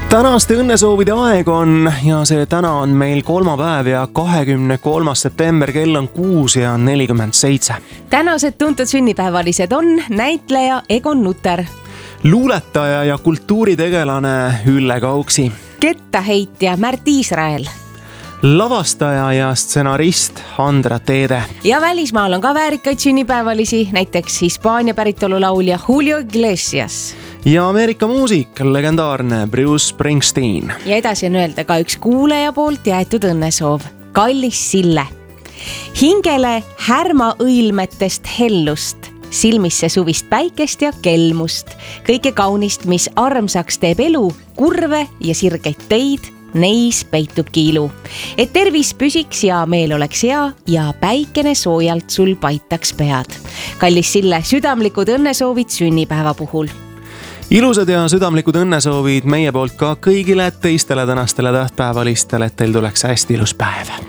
Tänaste õnnesoovide aeg on ja see täna on meil kolmapäev ja 23. september, kell on 6:47. Tänased tuntud sünnipäevalised on näitleja Egon Nutter, luuletaja ja kultuuritegelane Ülle Kauksi, kettaheitja Märt Iisrael lavastaja ja stsenarist Andra Teede. ja välismaal on ka väärikaid sünnipäevalisi, näiteks Hispaania päritolu laulja Julio Iglesias. Ja Ameerika muusik, legendaarne Bruce Springsteen. Ja edasi on öelda ka üks kuulaja poolt jäetud õnnesoov. Kallis Sille. Hingele härma õilmetest hellust, silmisse suvist päikest ja kelmust. Kõike kaunist, mis armsaks teeb elu, kurve ja sirgeid teid, neis peitubki ilu. Et tervis püsiks ja meel oleks hea ja päikene soojalt sul paitaks pead. Kallis Sille, südamlikud õnnesoovid sünnipäeva puhul. Ilusad ja südamlikud õnnesoovid meie poolt ka kõigile teistele tänastele tähtpäevalistele, et teil tuleks hästi ilus päev.